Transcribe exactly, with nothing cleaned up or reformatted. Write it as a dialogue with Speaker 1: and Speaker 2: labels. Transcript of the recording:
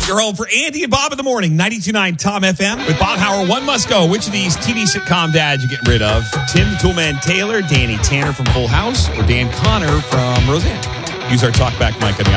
Speaker 1: You're home for Andy and Bob in the morning, ninety-two point nine Tom F M. With Bob Howard, one must go. Which of these T V sitcom dads you getting rid of? Tim the Toolman Taylor, Danny Tanner from Full House, or Dan Connor from Roseanne? Use our talkback mic on the